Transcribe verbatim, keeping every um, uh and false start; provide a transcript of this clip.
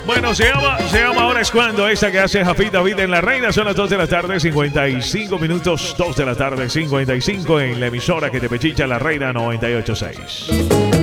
Bueno, se llama, se llama Ahora es Cuando, esta que hace Jafit David en La Reina. Son las dos de la tarde, cincuenta y cinco minutos. dos de la tarde, cincuenta y cinco en la emisora que te pechicha La Reina noventa y ocho punto seis.